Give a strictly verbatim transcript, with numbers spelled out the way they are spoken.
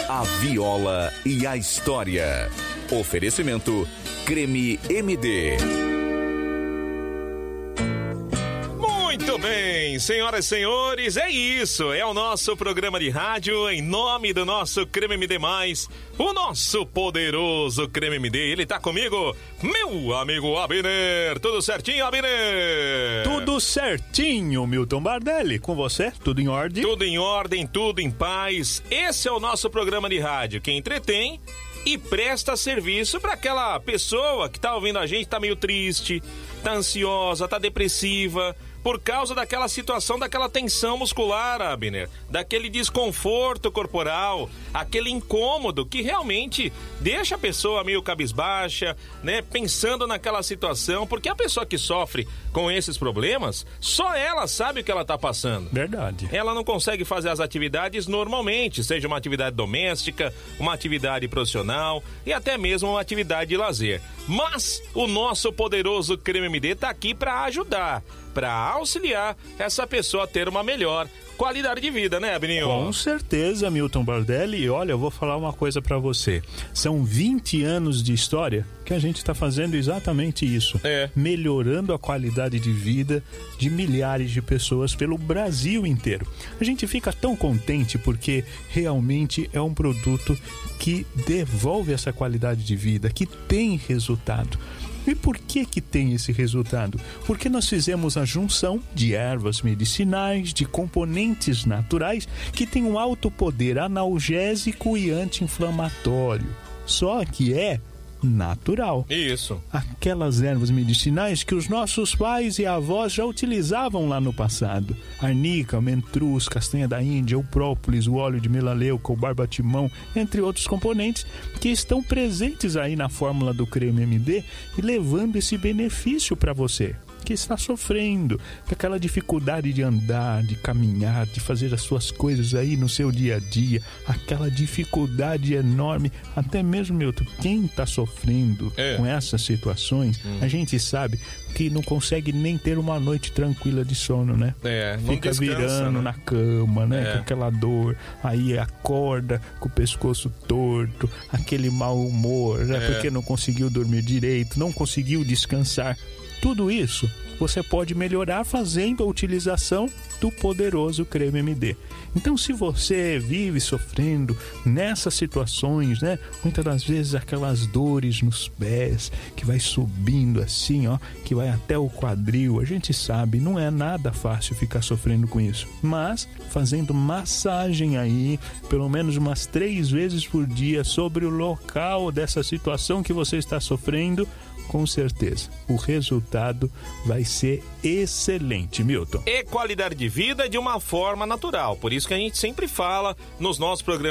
A viola e a história. Oferecimento Creme M D. Muito bem, senhoras e senhores, é isso, é o nosso programa de rádio em nome do nosso Creme M D mais, o nosso poderoso Creme M D. Ele tá comigo, meu amigo Abner. Tudo certinho, Abner? Tudo certinho, Milton Bardelli. Com você, tudo em ordem? Tudo em ordem, tudo em paz. Esse é o nosso programa de rádio que entretém e presta serviço para aquela pessoa que tá ouvindo a gente, tá meio triste, tá ansiosa, tá depressiva, por causa daquela situação, daquela tensão muscular, Abner, daquele desconforto corporal, aquele incômodo que realmente deixa a pessoa meio cabisbaixa, né, pensando naquela situação, porque a pessoa que sofre com esses problemas, só ela sabe o que ela tá passando. Verdade. Ela não consegue fazer as atividades normalmente, seja uma atividade doméstica, uma atividade profissional e até mesmo uma atividade de lazer. Mas o nosso poderoso Creme M D tá aqui para ajudar, para auxiliar essa pessoa a ter uma melhor qualidade de vida, né, Abninho? Com certeza, Milton Bardelli. E olha, eu vou falar uma coisa pra você. São vinte anos de história que a gente tá fazendo exatamente isso. É. Melhorando a qualidade de vida de milhares de pessoas pelo Brasil inteiro. A gente fica tão contente porque realmente é um produto que devolve essa qualidade de vida, que tem resultado. E por que que tem esse resultado? Porque nós fizemos a junção de ervas medicinais, de componentes naturais que têm um alto poder analgésico e anti-inflamatório. Só que é natural. Isso. Aquelas ervas medicinais que os nossos pais e avós já utilizavam lá no passado. Arnica, mentruz, castanha da Índia, o própolis, o óleo de melaleuca, o barbatimão, entre outros componentes que estão presentes aí na fórmula do Creme M D e levando esse benefício para você que está sofrendo, com aquela dificuldade de andar, de caminhar, de fazer as suas coisas aí no seu dia a dia, aquela dificuldade enorme, até mesmo, Milton, quem está sofrendo é. com essas situações, hum. a gente sabe que não consegue nem ter uma noite tranquila de sono, né? É, não Fica descansa, virando né? na cama, né? É. Com aquela dor, aí acorda com o pescoço torto, aquele mau humor, né? É. Porque não conseguiu dormir direito, não conseguiu descansar. Tudo isso você pode melhorar fazendo a utilização do poderoso Creme M D. Então, se você vive sofrendo nessas situações, né? Muitas das vezes aquelas dores nos pés, que vai subindo assim, ó, que vai até o quadril, a gente sabe, não é nada fácil ficar sofrendo com isso. Mas, fazendo massagem aí, pelo menos umas três vezes por dia, sobre o local dessa situação que você está sofrendo, com certeza, o resultado vai ser excelente, Milton. E qualidade de vida de uma forma natural. Por isso que a gente sempre fala nos nossos programas